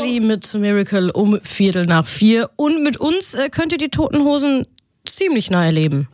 Kelly mit Miracle um 3:15. Und mit uns könnt ihr die Toten Hosen ziemlich nah erleben.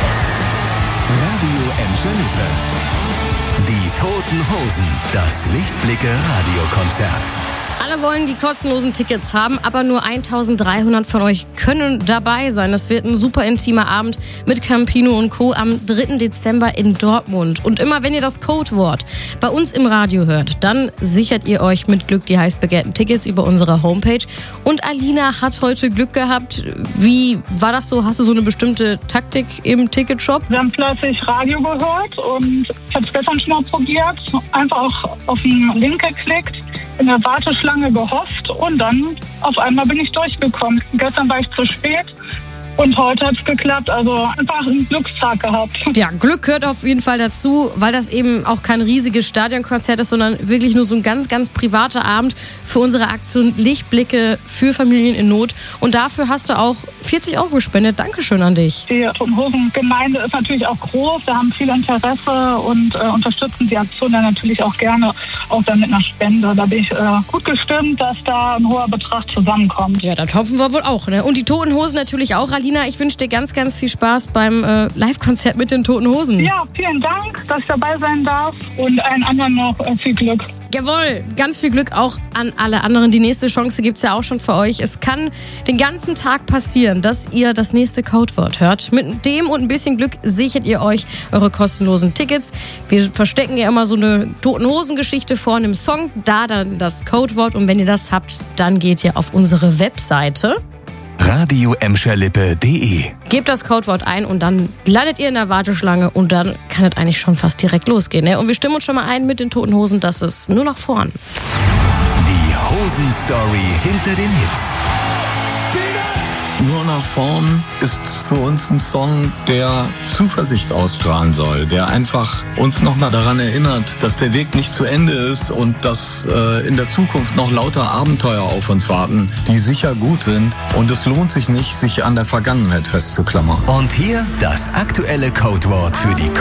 Radio Emscher-Lippe. Die Toten Hosen. Das Lichtblicke-Radiokonzert. Alle wollen die kostenlosen Tickets haben, aber nur 1300 von euch können dabei sein. Das wird ein super intimer Abend mit Campino und Co. am 3. Dezember in Dortmund. Und immer wenn ihr das Codewort bei uns im Radio hört, dann sichert ihr euch mit Glück die heiß begehrten Tickets über unsere Homepage. Und Alina hat heute Glück gehabt. Wie war das so? Hast du so eine bestimmte Taktik im Ticketshop? Wir haben fleißig Radio gehört und ich habe es gestern schon mal probiert. Einfach auf den Link geklickt, in der Warteschlange gehofft und dann auf einmal bin ich durchgekommen. Gestern war ich zu spät und heute hat es geklappt. Also einfach einen Glückstag gehabt. Ja, Glück gehört auf jeden Fall dazu, weil das eben auch kein riesiges Stadionkonzert ist, sondern wirklich nur so ein ganz, ganz privater Abend für unsere Aktion Lichtblicke für Familien in Not. Und dafür hast du auch 40 € gespendet. Dankeschön an dich. Die Toten Hosen Gemeinde ist natürlich auch groß. Wir haben viel Interesse und unterstützen die Aktion dann natürlich auch gerne, auch dann mit einer Spende. Da bin ich gut gestimmt, dass da ein hoher Betrag zusammenkommt. Ja, das hoffen wir wohl auch, ne? Und die Toten Hosen natürlich auch. Alina, ich wünsche dir ganz, ganz viel Spaß beim Live-Konzert mit den Toten Hosen. Ja, vielen Dank, dass ich dabei sein darf und allen anderen noch viel Glück. Jawohl, ganz viel Glück auch an alle anderen. Die nächste Chance gibt's ja auch schon für euch. Es kann den ganzen Tag passieren, dass ihr das nächste Codewort hört. Mit dem und ein bisschen Glück sichert ihr euch eure kostenlosen Tickets. Wir verstecken ja immer so eine Toten-Hosen-Geschichte vor einem Song, da dann das Codewort. Und wenn ihr das habt, dann geht ihr auf unsere Webseite radioemscherlippe.de. Gebt das Codewort ein und dann landet ihr in der Warteschlange und dann kann es eigentlich schon fast direkt losgehen. Ne? Und wir stimmen uns schon mal ein mit den Toten Hosen, das ist nur nach vorn. Die Hosen-Story hinter den Hits. Nur nach vorn ist für uns ein Song, der Zuversicht ausstrahlen soll, der einfach uns nochmal daran erinnert, dass der Weg nicht zu Ende ist und dass in der Zukunft noch lauter Abenteuer auf uns warten, die sicher gut sind und es lohnt sich nicht, sich an der Vergangenheit festzuklammern. Und hier das aktuelle Codewort für die